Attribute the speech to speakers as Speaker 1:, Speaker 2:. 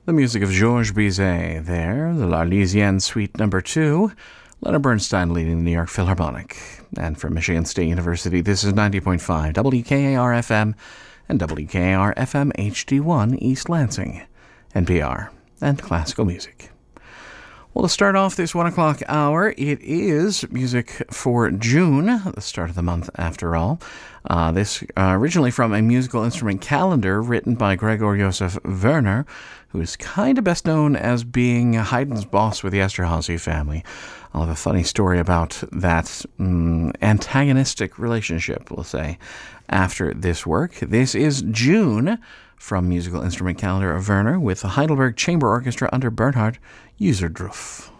Speaker 1: The music of Georges Bizet there, the L'Arlésienne Suite Number 2, Leonard Bernstein leading the New York Philharmonic. And from Michigan State University, this is 90.5 WKAR-FM and WKAR-FM HD1 East Lansing, NPR, and classical music. Well, to start off this 1 o'clock hour, it is music for June, the start of the month after all. This originally from a musical instrument calendar written by Gregor Josef Werner, who is kind of best known as being Haydn's boss with the Esterházy family. I'll have a funny story about that antagonistic relationship, we'll say, after this work. This is June from musical instrument calendar of Werner with the Heidelberg Chamber Orchestra under Bernhard Userdorff.